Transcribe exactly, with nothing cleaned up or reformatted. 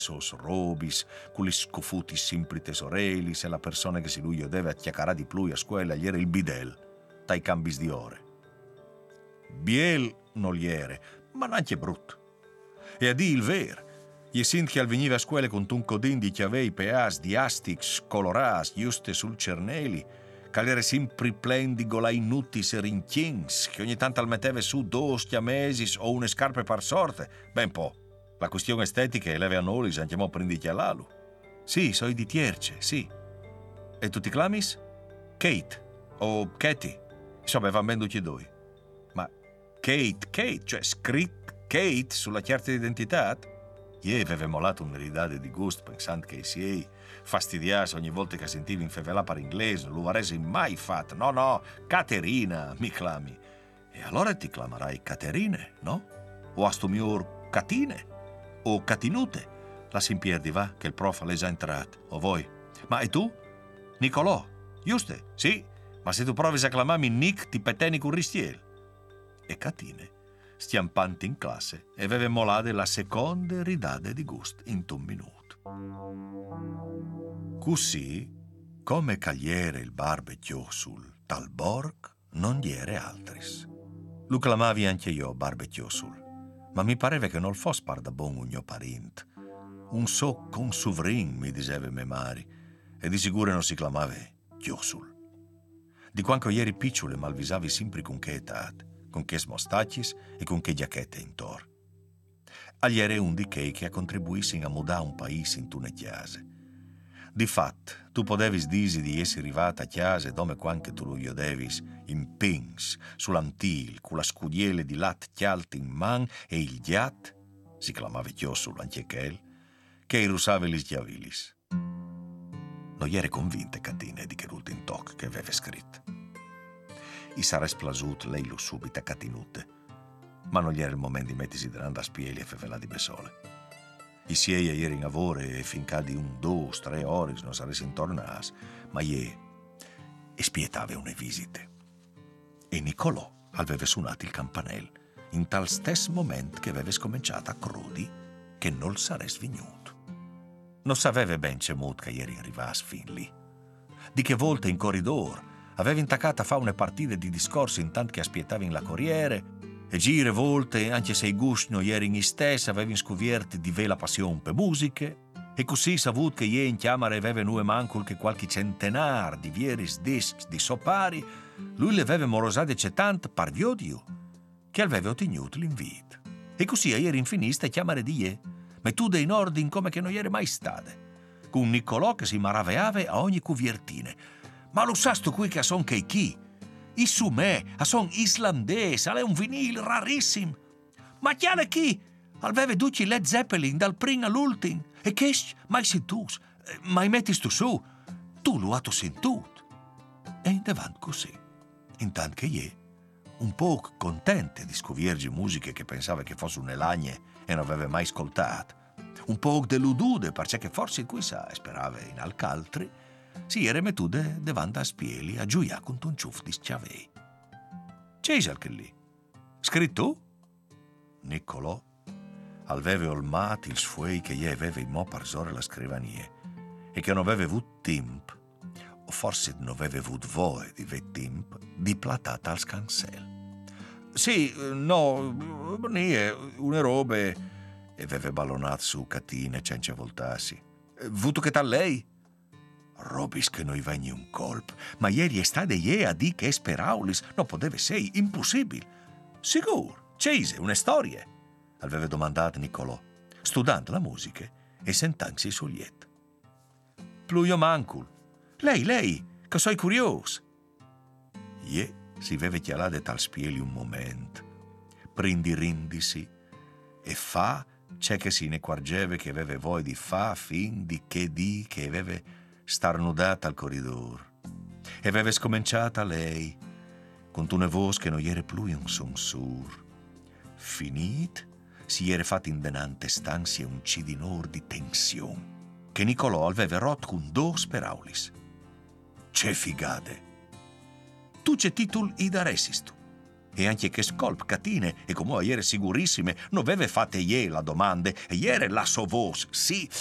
sos robis, quelli scofuti sempre tesorelli, se la persona che si lui deve attiaccarà di più a scuola gli era il bidel, dai cambis di ore. Biel non gli era, ma neanche brutto. E a di il ver, gli sint che al veniva a scuola con un codin di chiavei peas di astics coloras giuste sul cerneli, che era sempre plen di golai nutis e rinchiens, che ogni tanto al metteva su dos chiamesis o une scarpe par sorte. Ben po'. La questione estetica leve a nolis andiamo a prendere all'alu. Sì, so di tierce, sì. E tu ti clamis? Kate o Katie. Insomma, van ben tutti e due. Ma Kate, Kate, cioè scritto Kate sulla carta d'identità? Io avevo molato un'eredità di gusto pensando che si è fastidiato ogni volta che sentivi in fevelà per inglese, non lo avresti mai fatto. No, no, Caterina mi clami. E allora ti clamerai Caterine, no? O a sto mio Catine? O Catinute? La Simpierdi va, che il prof l'ha già entrato. O voi? Ma e tu? Nicolò, giusto? Sì, ma se tu provi a clamarmi Nick ti peteni con ristiel. E Catine, stiampante in classe, e aveva molato la seconda ridade di gusto in un minuto. Così, come cagliere il barbecue sul tal Borg, non gli era altris. Lo clamavi anche io barbecue sul, ma mi pareva che non fosse par da buon un mio parente. Un so consuvrin, mi diceva me mari, e di sicuro non si chiamava Chiosul. Di quanto ieri picciole malvisavi sempre con che età, con che smostaccis e con che giacchette intor. Agli era un di che che ha contribuito a mudare un paese in tune chiase. Di fatto, tu potevi dire di essere arrivata a chiase dove quanche tu lo iodevis in pins, sull'antil, con la scudiele di latte chialti in man e il giat, si chiamava Chiosul anche quel, che rusava gli schiavilis. Non eri convinta, Catine, di che l'ultimo toc che aveva scritto. I sarà esplasut lei lo subito a Catinute, ma non gli era il momento di mettersi davanti a spieli e fevelà di besole. I siei ieri in lavoro e finché di un, due, tre ore non saresti intornas, ma ieri e spietava une visite. E Nicolò aveva suonato il campanello in tal stesso momento che aveva scominciato a crudi che non saresti venuto. Non sapeva ben c'è mood che ieri arrivasse fin lì. Di che volte in corridor aveva intaccato a fare una partita di discorsi intanto che aspettava in la corriere e gire volte, anche se i gusti non erano gli stessi, aveva scoperto di vela passione per musiche e così saputo che ieri in chiamara aveva nue mancul che qualche centenar di vieris discs di sopari, lui le aveva morosate c'è tanto par viodio che aveva ottenuto l'invito. E così ieri in finista chiamare di ieri, ma tu dei nordin come che non eri mai state, con Nicolò che si maraveava a ogni cuviertine. Ma lo sa sto qui che son che chi? I su me, a son islandese, è un vinile rarissimo. Ma chiare chi? Aveva duci Led Zeppelin dal primo all'ultimo. E che mai si tu? Mai metti stu su? Tu lo hai sentito. E in davanti così, intanto che io, un po' contente di scoviergi musiche che pensava che fosse une lagne e non aveva mai ascoltato, un po' deludude perché forse qui sa sperava in alcaltri, si era mettude davanti a spieli a gioia con un ciuff di schiavei. C'è anche lì. Scritto? Niccolò aveva olmato il sfuei che gli aveva in mo parzore la scrivania e che non aveva avuto tempo, o forse non aveva avuto voglia di avere tempo, di platata al scansel. Sì, no, nie, une robe, e aveva ballonato su Catine senza voltarsi. Vuto che tal lei? Robis che noi vegni un colpo, ma ieri è stata ie a di che speraulis, non poteva sei, impossibile. Sicuro, c'è una storia, aveva domandato Niccolò, studiando la musica e sentandosi sul lietto. Pluio mancul, lei, lei, che sei curioso. Ie si aveva chialato tal spieli un momento, prendi rindisi e fa c'è che si ne quargeva che aveva voglia di fa fin di che di che aveva starnudata al corridor. E aveva scominciata lei, con una voce che non era più un sonsur. Finit, si era fatto in denante stanzia un cidinor di tensione, che Niccolò aveva rotto con due speraulis. C'è figade! Tu c'è titol i daresistu. E anche che scolp catine, e come ieri sicurissime, non aveva fatte ie la domande, e ieri la so vos, sì,